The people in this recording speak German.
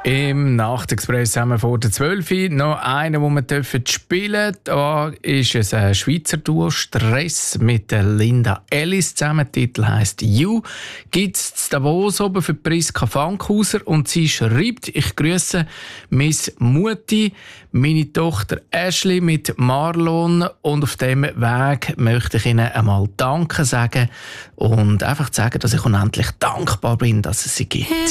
Im Nachtexpress haben wir vor der 12 Uhr noch einen, den wir spielen dürfen. Da ist ein Schweizer Duo «Stress» mit der Linda Ellis zusammen. Der Titel heisst «You». Gibt es in Davos oben für Priska Fankhauser und sie schreibt: «Ich grüße Miss Mutti, meine Tochter Ashley mit Marlon und auf diesem Weg möchte ich Ihnen einmal Danke sagen und einfach sagen, dass ich unendlich dankbar bin, dass es sie gibt.»